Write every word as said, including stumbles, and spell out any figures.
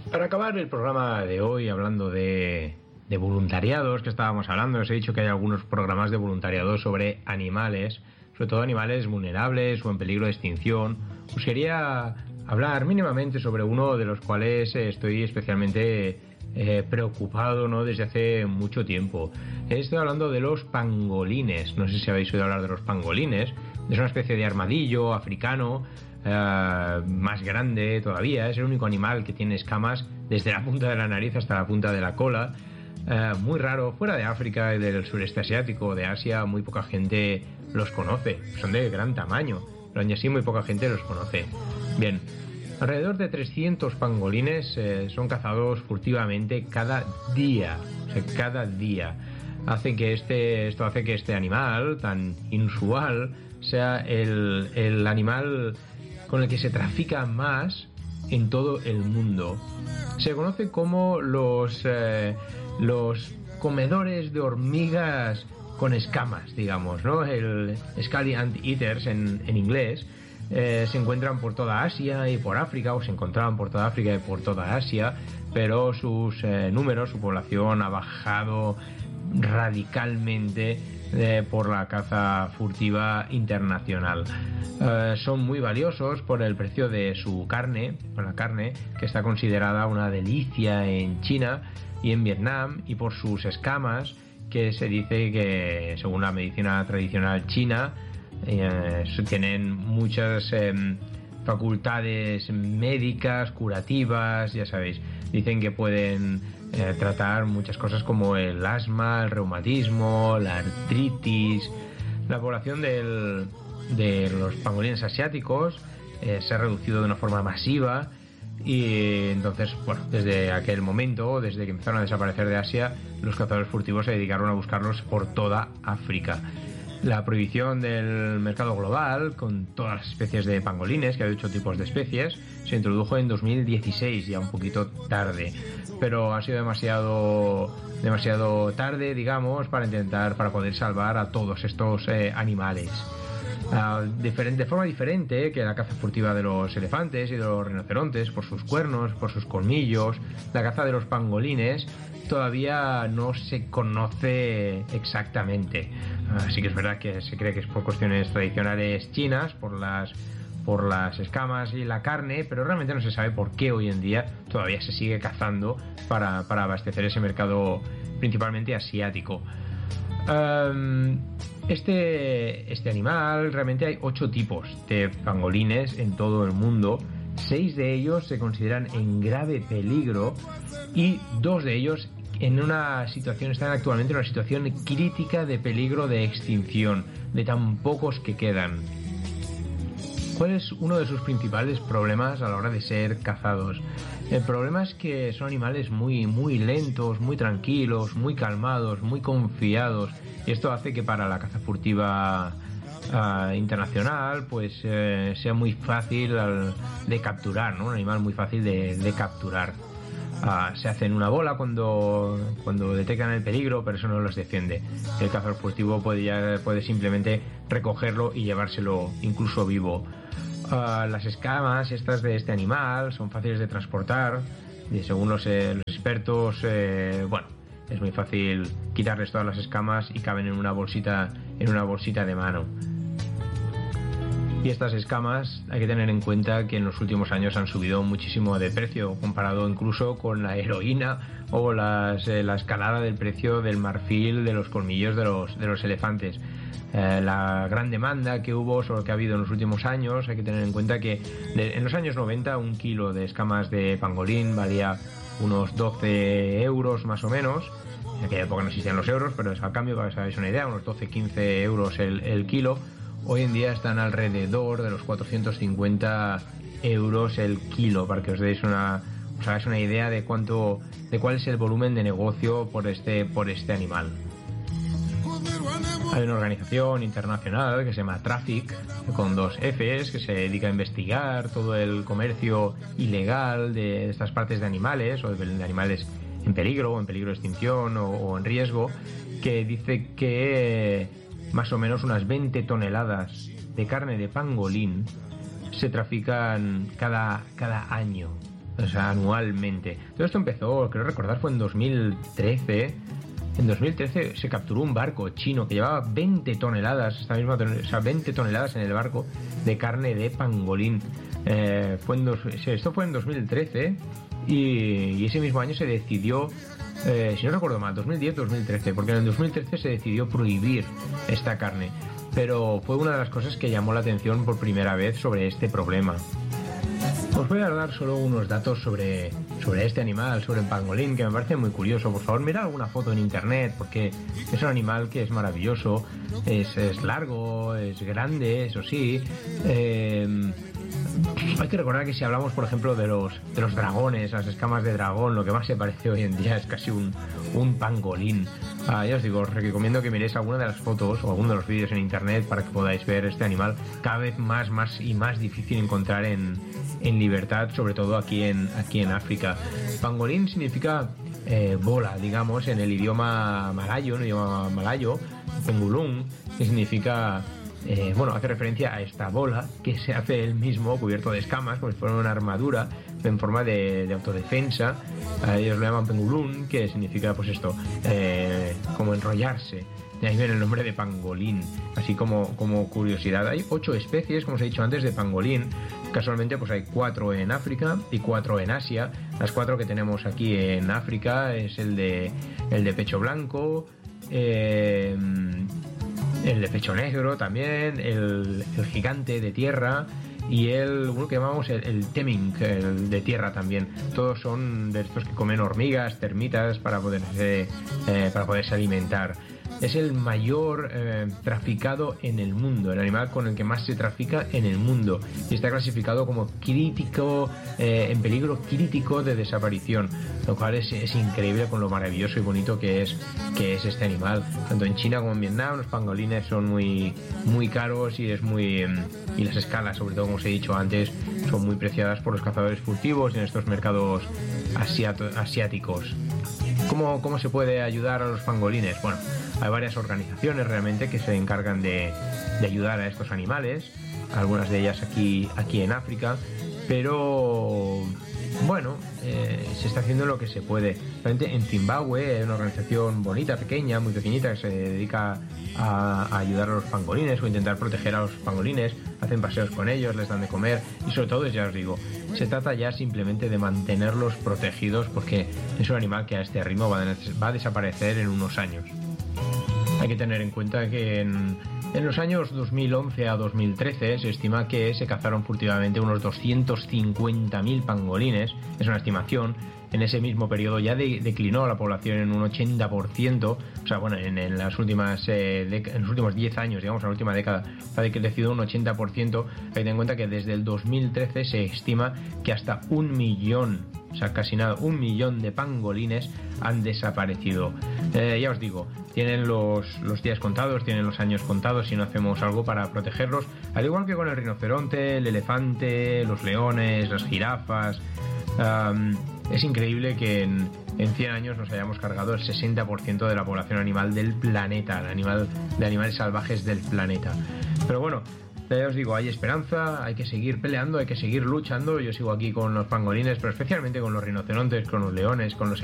Para acabar el programa de hoy hablando de, de voluntariados que estábamos hablando, os he dicho que hay algunos programas de voluntariado sobre animales, sobre todo animales vulnerables o en peligro de extinción. Os quería hablar mínimamente sobre uno de los cuales estoy especialmente eh, preocupado, ¿no?, desde hace mucho tiempo. Estoy hablando de los pangolines. No sé si habéis oído hablar de los pangolines. Es una especie de armadillo africano, Uh, más grande todavía. Es el único animal que tiene escamas desde la punta de la nariz hasta la punta de la cola. Uh, muy raro, fuera de África y del sureste asiático, de Asia, muy poca gente los conoce. Son de gran tamaño, pero aún así muy poca gente los conoce. Bien, alrededor de trescientos pangolines eh, son cazados furtivamente cada día. O sea, cada día. Hace que este, esto hace que este animal tan inusual sea el, el animal con el que se trafica más en todo el mundo. Se conoce como los, eh, los comedores de hormigas con escamas, digamos, ¿no? El Scaly Ant Eaters en, en inglés. Eh, se encuentran por toda Asia y por África, o se encontraban por toda África y por toda Asia, pero sus eh, números, su población ha bajado radicalmente Eh, por la caza furtiva internacional. Eh, son muy valiosos por el precio de su carne, por la carne que está considerada una delicia en China y en Vietnam, y por sus escamas, que se dice que según la medicina tradicional china eh, tienen muchas eh, facultades médicas, curativas, ya sabéis. Dicen que pueden eh, tratar muchas cosas como el asma, el reumatismo, la artritis. La población del, de los pangolines asiáticos eh, se ha reducido de una forma masiva, y entonces, bueno, desde aquel momento, desde que empezaron a desaparecer de Asia, los cazadores furtivos se dedicaron a buscarlos por toda África. La prohibición del mercado global con todas las especies de pangolines, que hay ocho tipos de especies, se introdujo en dos mil dieciséis, ya un poquito tarde, pero ha sido demasiado demasiado tarde, digamos, para intentar para poder salvar a todos estos eh, animales. Uh, diferente, de forma diferente que la caza furtiva de los elefantes y de los rinocerontes, por sus cuernos, por sus colmillos, la caza de los pangolines todavía no se conoce exactamente. Uh, sí que es verdad que se cree que es por cuestiones tradicionales chinas, por las por las escamas y la carne, pero realmente no se sabe por qué hoy en día todavía se sigue cazando para, para abastecer ese mercado principalmente asiático. Um, este, este animal, realmente hay ocho tipos de pangolines en todo el mundo. Seis de ellos se consideran en grave peligro y dos de ellos en una situación, están actualmente en una situación crítica de peligro de extinción, de tan pocos que quedan. ¿Cuál es uno de sus principales problemas a la hora de ser cazados? El problema es que son animales muy, muy lentos, muy tranquilos, muy calmados, muy confiados, y esto hace que para la caza furtiva uh, internacional pues eh, sea muy fácil al, de capturar, ¿no? Un animal muy fácil de, de capturar. Uh, se hacen una bola cuando, cuando detectan el peligro, pero eso no los defiende. El cazador furtivo puede, ya, puede simplemente recogerlo y llevárselo incluso vivo. Uh, las escamas estas de este animal son fáciles de transportar, y según los, eh, los expertos, eh, bueno, es muy fácil quitarles todas las escamas y caben en una bolsita, en una bolsita de mano. Y estas escamas hay que tener en cuenta que en los últimos años han subido muchísimo de precio, comparado incluso con la heroína o las, eh, la escalada del precio del marfil de los colmillos de los, de los elefantes. Eh, la gran demanda que hubo, sobre que ha habido en los últimos años, hay que tener en cuenta que de, en los años noventa un kilo de escamas de pangolín valía unos doce euros más o menos. En aquella época no existían los euros, pero es al cambio, para que os hagáis una idea, unos doce a quince euros el, el kilo. Hoy en día están alrededor de los cuatrocientos cincuenta euros el kilo, para que os deis una, os hagáis una idea de cuánto, de cuál es el volumen de negocio por este, por este animal. Hay una organización internacional que se llama Traffic, con dos Fs, que se dedica a investigar todo el comercio ilegal de estas partes de animales, o de animales en peligro, o en peligro de extinción, o, o en riesgo, que dice que más o menos unas veinte toneladas de carne de pangolín se trafican cada, cada año. o sea, anualmente. Todo esto empezó, creo recordar, fue en dos mil trece. En dos mil trece se capturó un barco chino que llevaba veinte toneladas, esta misma, o sea, veinte toneladas en el barco de carne de pangolín. Eh, fue en dos, esto fue en dos mil trece y, y ese mismo año se decidió, eh, si no recuerdo mal, dos mil diez dos mil trece, porque en el dos mil trece se decidió prohibir esta carne. Pero fue una de las cosas que llamó la atención por primera vez sobre este problema. Os voy a dar solo unos datos sobre, sobre este animal, sobre el pangolín, que me parece muy curioso. Por favor, mirad alguna foto en internet, porque es un animal que es maravilloso, es, es largo, es grande, eso sí. Eh, hay que recordar que si hablamos, por ejemplo, de los, de los dragones, las escamas de dragón, lo que más se parece hoy en día es casi un, un pangolín. Ah, ya os digo, os recomiendo que miréis alguna de las fotos o alguno de los vídeos en internet para que podáis ver este animal cada vez más, más y más difícil encontrar en, en libertad, sobre todo aquí en, aquí en África. Pangolín significa eh, bola, digamos, en el idioma malayo, en el idioma malayo, pengulung, que significa... Eh, bueno, hace referencia a esta bola que se hace él mismo cubierto de escamas, como si fuera una armadura en forma de, de autodefensa. Eh, ellos lo llaman pengulún, que significa pues esto, eh, como enrollarse. De ahí viene el nombre de pangolín. Así como, como curiosidad, hay ocho especies, como os he dicho antes, de pangolín. Casualmente pues hay cuatro en África y cuatro en Asia. Las cuatro que tenemos aquí en África es el de, el de pecho blanco, eh, el de pecho negro también, el, el gigante de tierra y el uno que llamamos el, el temink, el de tierra también. Todos son de estos que comen hormigas, termitas para poderse, eh, para poderse alimentar. Es el mayor eh, traficado en el mundo, el animal con el que más se trafica en el mundo, y está clasificado como crítico, eh, en peligro crítico de desaparición, lo cual es, es increíble con lo maravilloso y bonito que es, que es este animal. Tanto en China como en Vietnam los pangolines son muy, muy caros y es muy y las escalas, sobre todo como os he dicho antes, son muy preciadas por los cazadores furtivos en estos mercados asiato, asiáticos. ¿Cómo, ¿Cómo se puede ayudar a los pangolines? Bueno, hay varias organizaciones realmente que se encargan de, de ayudar a estos animales, algunas de ellas aquí, aquí en África, pero bueno, eh, se está haciendo lo que se puede. Realmente en Zimbabue hay una organización bonita, pequeña, muy pequeñita, que se dedica a, a ayudar a los pangolines o intentar proteger a los pangolines, hacen paseos con ellos, les dan de comer y sobre todo, ya os digo, se trata ya simplemente de mantenerlos protegidos porque es un animal que a este ritmo va a, va a desaparecer en unos años. Hay que tener en cuenta que en, en los años dos mil once a dos mil trece se estima que se cazaron furtivamente unos doscientos cincuenta mil pangolines, es una estimación. En ese mismo periodo ya de, declinó la población en un ochenta por ciento, o sea, bueno, en, en las últimas eh, en los últimos diez años, digamos, en la última década, ha decrecido un ochenta por ciento. Hay que tener en cuenta que desde el dos mil trece se estima que hasta un millón, o sea, casi nada, un millón de pangolines han desaparecido. Eh, ya os digo, tienen los, los días contados, tienen los años contados si no hacemos algo para protegerlos, al igual que con el rinoceronte, el elefante, los leones, las jirafas. Um, es increíble que en, en cien años nos hayamos cargado el sesenta por ciento de la población animal del planeta, el animal, de animales salvajes del planeta. Pero bueno, ya os digo, hay esperanza, hay que seguir peleando, hay que seguir luchando. Yo sigo aquí con los pangolines, pero especialmente con los rinocerontes, con los leones, con los